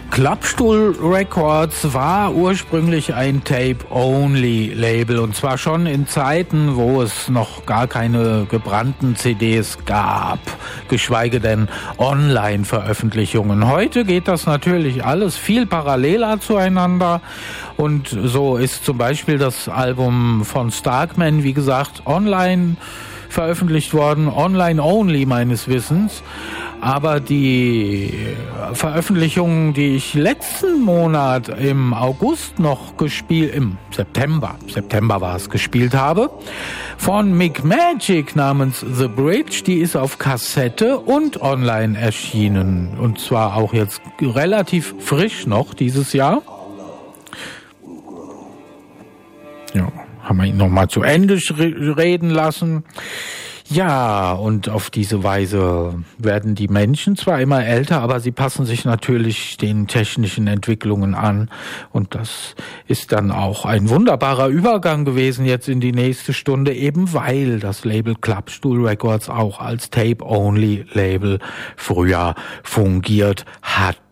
Klappstuhl Records war ursprünglich ein Tape-Only-Label und zwar schon in Zeiten, wo es noch gar keine gebrannten CDs gab, geschweige denn Online-Veröffentlichungen. Heute geht das natürlich alles viel paralleler zueinander und so ist zum Beispiel das Album von Starkman, wie gesagt, online veröffentlicht worden, online-only meines Wissens. Aber die Veröffentlichungen, die ich letzten Monat im August noch im September war es, gespielt habe, von Mick Magic namens The Bridge, die ist auf Kassette und online erschienen. Und zwar auch jetzt relativ frisch noch dieses Jahr. Ja, haben wir ihn nochmal zu Ende reden lassen. Ja, und auf diese Weise werden die Menschen zwar immer älter, aber sie passen sich natürlich den technischen Entwicklungen an. Und das ist dann auch ein wunderbarer Übergang gewesen jetzt in die nächste Stunde, eben weil das Label Klappstuhl Records auch als Tape-Only-Label früher fungiert hat.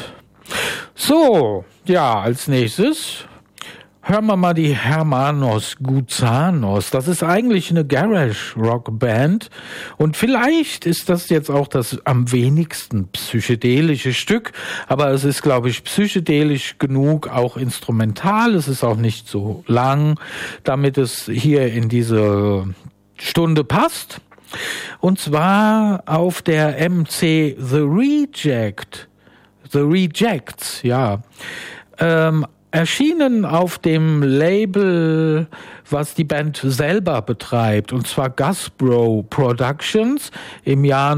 So, ja, als nächstes hören wir mal die Hermanos Gusanos. Das ist eigentlich eine Garage-Rock-Band und vielleicht ist das jetzt auch das am wenigsten psychedelische Stück, aber es ist, glaube ich, psychedelisch genug, auch instrumental. Es ist auch nicht so lang, damit es hier in diese Stunde passt. Und zwar auf der MC The Rejects, ja. Erschienen auf dem Label, was die Band selber betreibt, und zwar Gasbro Productions im Jahr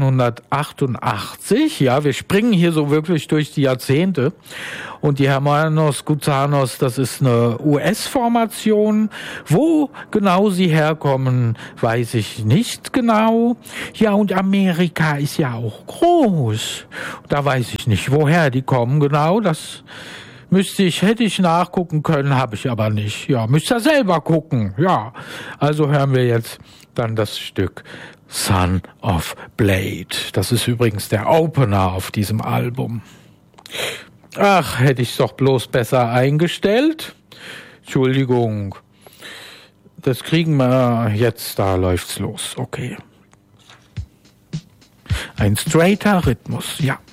1988. Ja, wir springen hier so wirklich durch die Jahrzehnte. Und die Hermanos Gusanos, das ist eine US-Formation. Wo genau sie herkommen, weiß ich nicht genau. Ja, und Amerika ist ja auch groß. Da weiß ich nicht, woher die kommen genau. Das hätte ich nachgucken können, habe ich aber nicht. Ja, müsst ihr selber gucken. Ja, also hören wir jetzt dann das Stück Son of Blade. Das ist übrigens der Opener auf diesem Album. Ach, hätte ich es doch bloß besser eingestellt. Entschuldigung. Das kriegen wir jetzt, da läuft's los. Okay. Ein straighter Rhythmus, ja.